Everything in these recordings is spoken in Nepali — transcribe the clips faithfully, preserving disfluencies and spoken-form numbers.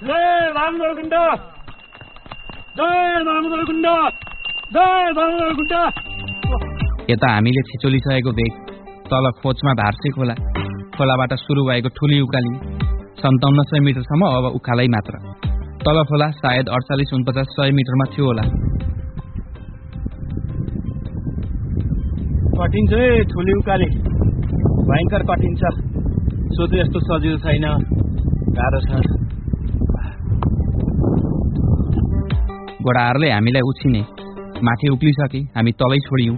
जय दामोदर कुण्ड जय दामोदर कुण्ड जय दामोदर कुण्ड। यता हामीले छिचोलिसकेको भेग तल खोजमा भार्से खोला, खोलाबाट सुरु भएको ठुली उकाली सन्ताउन्न सय मिटरसम्म अब उकालै मात्र। तल खोला सायद अडचालिस उनपचास सय मिटरमा थियो होला। कठिन छ है ठुली उकाली, भयङ्कर कठिन छ। सोचे यस्तो सजिलो छैन, गाह्रो छ। गोडाहरूले हामीलाई उछिने, माथि उक्लिसके हामी तलै छोडियौं।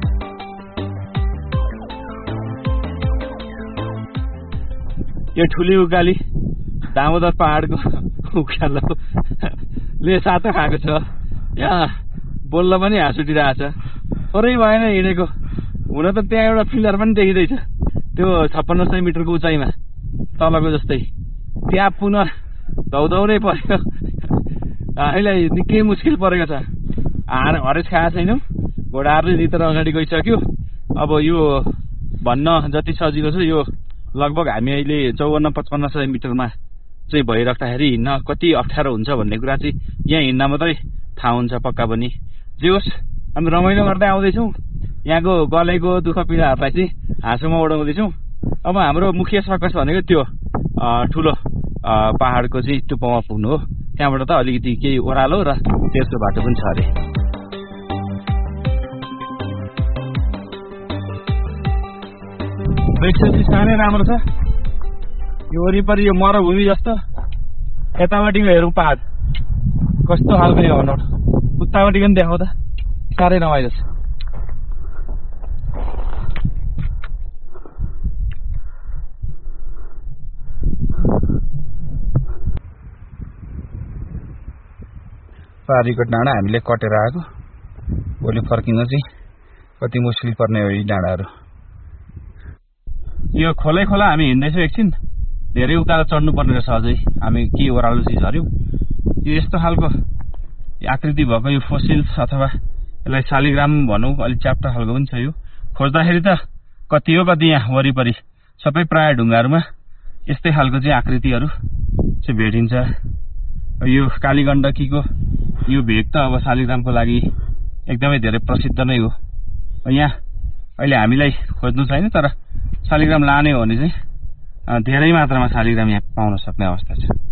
यो ठुली उकाली दामोदर पहाडको उकालोले सातो खाएको छ। यहाँ बोल्न पनि हाँस उठिरहेछ। थोरै भएन हिँडेको। हुन त त्यहाँ एउटा फिलर पनि देखिँदैछ, त्यो छप्पन्न सय मिटरको उचाइमा तलको जस्तै। त्यहाँ पुनः धौधौरै पऱ्यो। हामीलाई निकै मुस्किल परेको छ। हार हरेस खाएको छैनौँ। घोडाहरूले जितेर अगाडि गइसक्यो। अब यो भन्न जति सजिलो छ, यो लगभग हामी अहिले चौवन्न पचपन्न सय मिटरमा चाहिँ भइराख्दाखेरि हिँड्न कति अप्ठ्यारो हुन्छ भन्ने कुरा चाहिँ यहाँ हिँड्न मात्रै थाहा हुन्छ पक्का पनि। जे होस्, हामी रमाइलो गर्दै आउँदैछौँ। यहाँको गलेको दुःख पीडाहरूलाई चाहिँ हाँसोमा उडाउँदैछौँ। अब हाम्रो मुख्य सकस भनेको त्यो ठुलो पहाडको चाहिँ टुप्पोमा पुग्नु हो। त्यहाँबाट त अलिकति केही ओह्रालो र तेर्सो बाटो पनि छ अरे। दृश्य साह्रै राम्रो छ। यो वरिपरि यो मरुभूमि जस्तो, यतापट्टिको हेरौँ पहाड कस्तो खालको यो अनौठ। उतापट्टिको पनि देखाउँदा साह्रै रमाइलो छ। पारीको डाँडा हामीले कटेर आएको। भोलि फर्किन चाहिँ कति मुस्किल पर्ने हो यी डाँडाहरू। यो खोलै खोला हामी हिँड्दैछौँ। एकछिन धेरै उकालो चढ्नु पर्ने रहेछ अझै। हामी के ओह्रालो चिज हऱ्यौँ। यो यस्तो खालको आकृति भएको यो फोसिल्स अथवा यसलाई शालिग्राम भनौँ, अलिक च्याप्टा खालको पनि छ। यो खोज्दाखेरि त कति हो कति यहाँ वरिपरि सबै प्राय ढुङ्गाहरूमा यस्तै खालको चाहिँ आकृतिहरू चाहिँ भेटिन्छ। यो कालीगण्डकीको यो भेग त अब शालिग्रामको लागि एकदमै धेरै प्रसिद्ध नै हो। यहाँ अहिले हामीलाई खोज्नु छैन, तर शालिग्राम लाने हो भने चाहिँ धेरै मात्रामा शालिग्राम यहाँ पाउन सक्ने अवस्था छ।